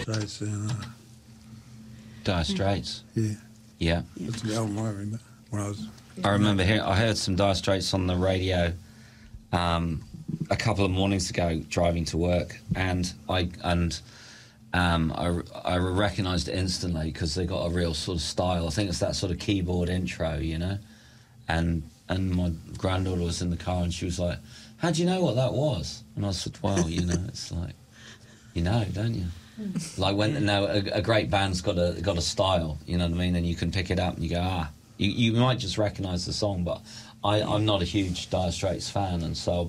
Straits. Dire Straits. Yeah. Yeah. That's the album I remember when I was... I heard some Dire Straits on the radio a couple of mornings ago driving to work, and I recognised it instantly because they got a real sort of style. I think it's that sort of keyboard intro, you know. And my granddaughter was in the car and she was like, "How do you know what that was?" And I said, "Well, you know, it's like, you know, don't you?" Like when a great band's got a style, you know what I mean, and you can pick it up and you go, you might just recognise the song, but I'm not a huge Dire Straits fan, and so